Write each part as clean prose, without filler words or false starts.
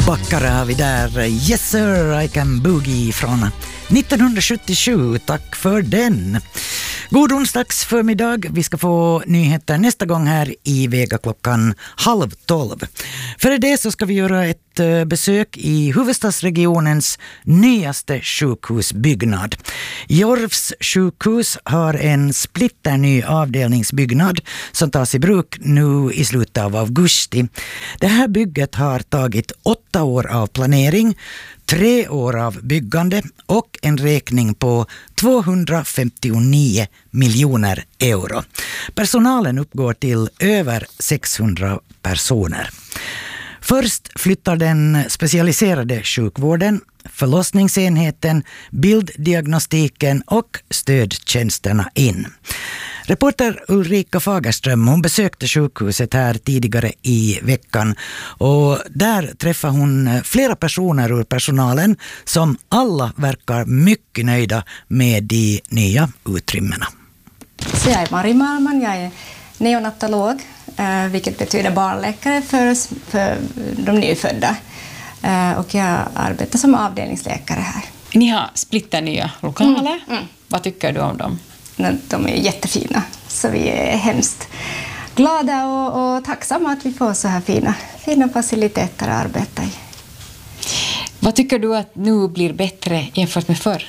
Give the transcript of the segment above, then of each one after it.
Backare har vi där. Yes sir, I can boogie från 1977. Tack för den. God onsdags förmiddag. Vi ska få nyheter nästa gång här i Vega klockan 11:30. Före det så ska vi göra ett besök i huvudstadsregionens nyaste sjukhusbyggnad. Jorvs sjukhus har en splitterny avdelningsbyggnad som tas i bruk nu i slutet av augusti. Det här bygget har tagit 8 år av planering, 3 år av byggande och en räkning på 259 miljoner euro. Personalen uppgår till över 600 personer. Först flyttar den specialiserade sjukvården, förlossningsenheten, bilddiagnostiken och stödtjänsterna in. Reporter Ulrika Fagerström, hon besökte sjukhuset här tidigare i veckan och där träffar hon flera personer ur personalen som alla verkar mycket nöjda med de nya utrymmena. Så jag är Marie Malman, jag är neonatolog, vilket betyder barnläkare för de nyfödda. Och jag arbetar som avdelningsläkare här. Ni har splitternya lokaler. Vad tycker du om dem? De är jättefina, så vi är hemskt glada och tacksamma att vi får så här fina faciliteter att arbeta i. Vad tycker du att nu blir bättre jämfört med förr?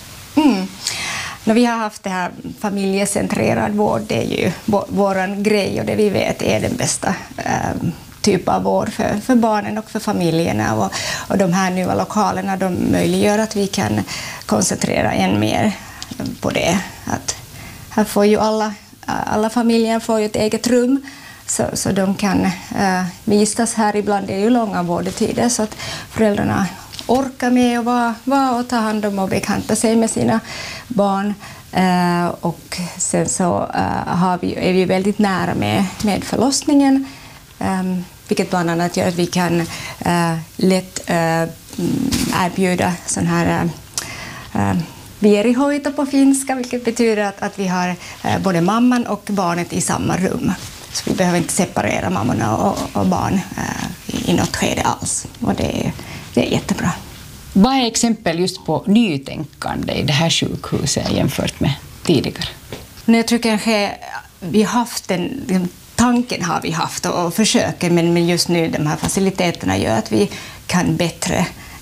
Vi har haft det här familjecentrerad vård, det är ju våran grej och det vi vet är den bästa typ av vård för barnen och för familjerna. Och de här nya lokalerna, de möjliggör att vi kan koncentrera än mer på det. Att här får ju alla familjer får ju ett eget rum så de kan vistas här. Ibland. Det är ju långa vårdtider så att föräldrarna orkar med att vara och ta hand om och bekanta sig med sina barn. Och sen så är vi väldigt nära med förlossningen, vilket bland annat gör att vi kan lätt erbjuda sån här vierihoito på finska, vilket betyder att vi har både mamman och barnet i samma rum. Så vi behöver inte separera mammorna och barn i något skede alls. Och det är jättebra. Vad är exempel just på nytänkande i det här sjukhuset jämfört med tidigare? Jag tror kanske vi har haft tanken har vi haft och försöker, men just nu de här faciliteterna gör att vi kan bättre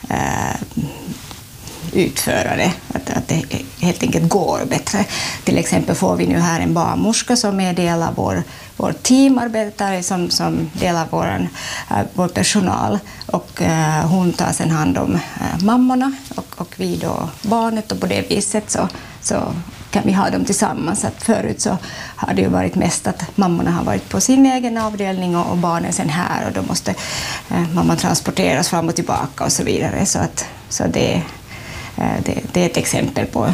utföra det, att det helt enkelt går bättre. Till exempel får vi nu här en barnmorska som är del av vår teamarbetare som del av vår personal och hon tar sedan hand om mammorna och vi då barnet och på det viset så kan vi ha dem tillsammans. Att förut så har det ju varit mest att mammorna har varit på sin egen avdelning och barnen sen här och då måste mamman transporteras fram och tillbaka och så vidare. Så det är ett exempel på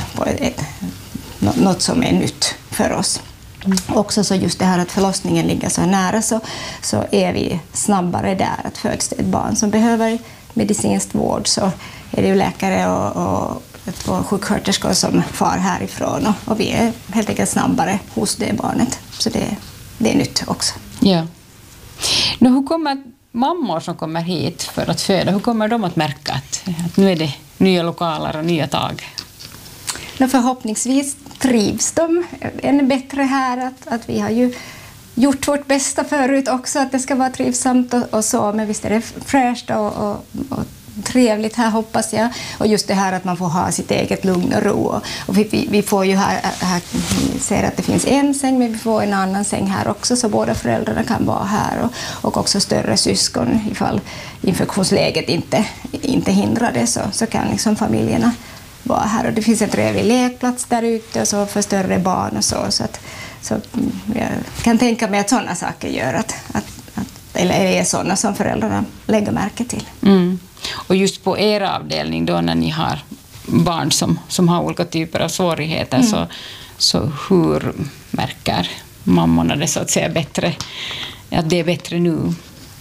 något som är nytt för oss. Också så just det här att förlossningen ligger så nära så är vi snabbare där. Att föds det ett barn som behöver medicinsk vård så är det ju läkare och sjuksköterskor som far härifrån och vi är helt enkelt snabbare hos det barnet. Så det är nytt också. Ja. Hur kommer mammor som kommer hit för att föda, hur kommer de att märka att nu är det nya lokaler och nya tag? Förhoppningsvis trivs de ännu bättre här. Att vi har ju gjort vårt bästa förut också, att det ska vara trivsamt och så. Men visst är det fräscht och trevligt här, hoppas jag. Och just det här att man får ha sitt eget lugn och ro. Och vi får ju här ser att det finns en säng, men vi får en annan säng här också. Så båda föräldrarna kan vara här. Och också större syskon ifall infektionsläget inte hindrar det. Så kan liksom familjerna vara här. Och det finns en trevlig lekplats där ute och så för större barn och så. Så jag kan tänka mig att sådana saker gör eller är sådana som föräldrarna lägger märke till. Och just på er avdelning då när ni har barn som har olika typer av svårigheter så hur märker mammorna det så att säga bättre, att det är bättre nu?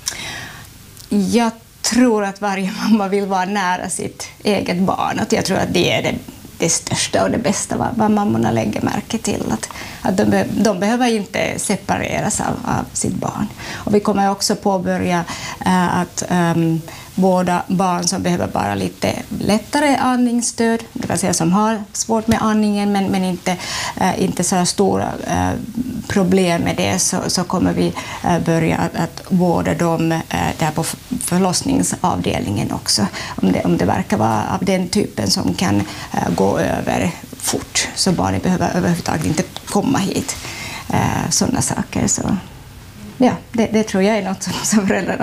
Jag tror att varje mamma vill vara nära sitt eget barn och jag tror att det är det största och det bästa vad mammorna lägger märke till. Att de behöver inte separeras av sitt barn. Och vi kommer också påbörja att vårda barn som behöver bara lite lättare andningsstöd, det vill säga som har svårt med andningen men inte så stora problem med det, så kommer vi börja att vårda dem där på förlossningsavdelningen också. Om det verkar vara av den typen som kan gå över fort, så barnen behöver överhuvudtaget inte komma hit. Sådana saker. Så ja, det tror jag är något som föräldrarna